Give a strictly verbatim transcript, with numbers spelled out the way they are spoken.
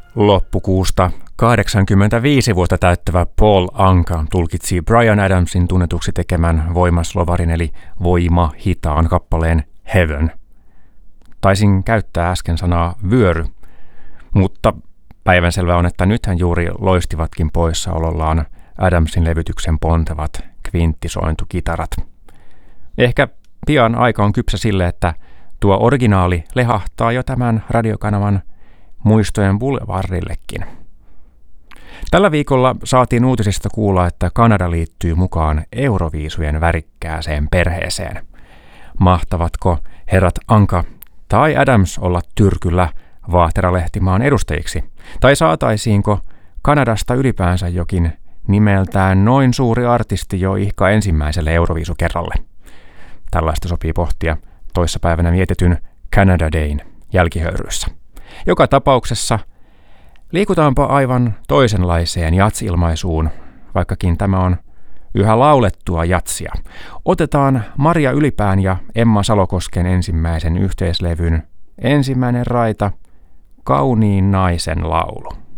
Loppukuusta kahdeksankymmentäviisi vuotta täyttävä Paul Anka tulkitsi Bryan Adamsin tunnetuksi tekemän voimaslovarin eli Voima hitaan kappaleen Heaven. Taisin käyttää äsken sanaa vyöry, mutta päivänselvää on, että nythän juuri loistivatkin poissaolollaan Adamsin levytyksen pontevat kvinttisointukitarat. Ehkä pian aika on kypsä sille, että tuo originaali lehahtaa jo tämän radiokanavan muistojen boulevardillekin. Tällä viikolla saatiin uutisista kuulla, että Kanada liittyy mukaan Euroviisujen värikkääseen perheeseen. Mahtavatko herrat Anka tai Adams olla tyrkyllä Vaahtera-lehtimaan edustajiksi? Tai saataisiinko Kanadasta ylipäänsä jokin nimeltään noin suuri artisti jo ihka ensimmäiselle Euroviisukerralle? Tällaista sopii pohtia toissapäivänä vietetyn Canada Dayn jälkihöyryissä. Joka tapauksessa liikutaanpa aivan toisenlaiseen jats-ilmaisuun, vaikkakin tämä on yhä laulettua jatsia. Otetaan Maria Ylipään ja Emma Salokosken ensimmäisen yhteislevyn ensimmäinen raita, Kauniin naisen laulu.